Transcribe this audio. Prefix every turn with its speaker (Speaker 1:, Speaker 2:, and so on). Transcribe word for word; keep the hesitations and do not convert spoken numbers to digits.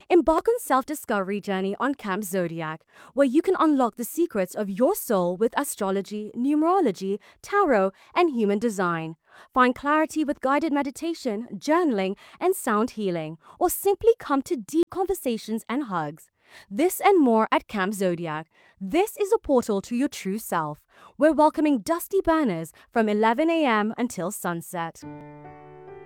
Speaker 1: Embark on self-discovery journey on Camp Zodiac, where you can unlock the secrets of your soul with astrology, numerology, tarot, and human design. Find clarity with guided meditation, journaling, and sound healing, or simply come to deep conversations and hugs. This and more at Camp Zodiac. This is a portal to your true self. We're welcoming dusty burners from eleven a m until sunset.